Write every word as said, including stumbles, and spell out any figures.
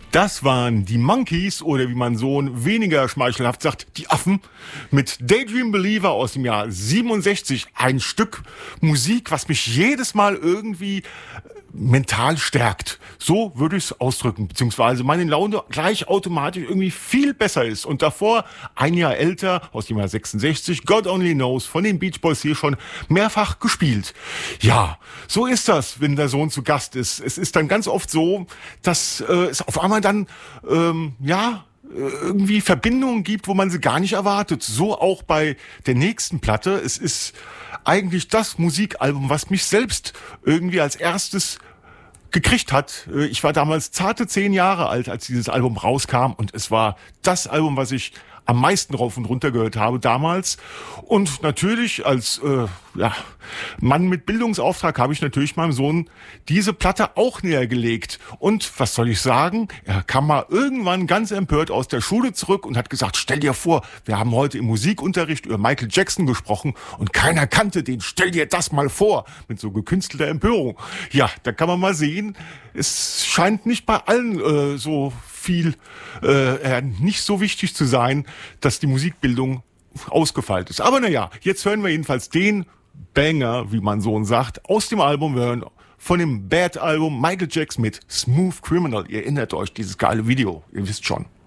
Das waren die Monkees oder wie man so weniger schmeichelhaft sagt, die Affen mit Daydream Believer aus dem Jahr siebenundsechzig. Ein Stück Musik, was mich jedes Mal irgendwie mental stärkt. So würde ich es ausdrücken, beziehungsweise meine Laune gleich automatisch irgendwie viel besser ist. Und davor, ein Jahr älter, aus dem Jahr sechsundsechzig, God Only Knows, von den Beach Boys hier schon mehrfach gespielt. Ja, so ist das, wenn der Sohn zu Gast ist. Es ist dann ganz oft so, dass äh, es auf einmal dann, ähm, ja, irgendwie Verbindungen gibt, wo man sie gar nicht erwartet. So auch bei der nächsten Platte. Es ist eigentlich das Musikalbum, was mich selbst irgendwie als erstes gekriegt hat. Ich war damals zarte zehn Jahre alt, als dieses Album rauskam, und es war das Album, was ich am meisten rauf und runter gehört habe damals. Und natürlich als äh, ja, Mann mit Bildungsauftrag habe ich natürlich meinem Sohn diese Platte auch näher gelegt. Und was soll ich sagen? Er kam mal irgendwann ganz empört aus der Schule zurück und hat gesagt, stell dir vor, wir haben heute im Musikunterricht über Michael Jackson gesprochen und keiner kannte den. Stell dir das mal vor. Mit so gekünstelter Empörung. Ja, da kann man mal sehen, es scheint nicht bei allen äh, so viel, äh, nicht so wichtig zu sein, dass die Musikbildung ausgefeilt ist. Aber naja, jetzt hören wir jedenfalls den Banger, wie man so sagt, aus dem Album. Wir hören von dem Bad-Album Michael Jackson mit Smooth Criminal. Ihr erinnert euch, dieses geile Video, ihr wisst schon.